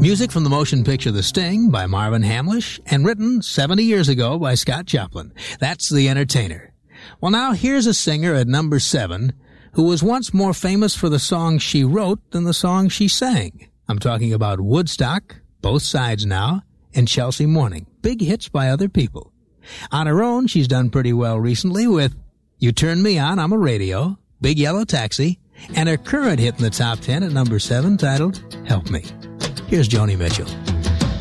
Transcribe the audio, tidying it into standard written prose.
Music from the motion picture The Sting by Marvin Hamlish and written 70 years ago by Scott Joplin. That's The Entertainer. Well, now here's a singer at number 7 who was once more famous for the songs she wrote than the songs she sang. I'm talking about Woodstock, Both Sides Now, and Chelsea Morning. Big hits by other people. On her own, she's done pretty well recently with You Turn Me On, I'm a Radio, Big Yellow Taxi, and her current hit in the top 10 at number 7 titled Help Me. Here's Joni Mitchell.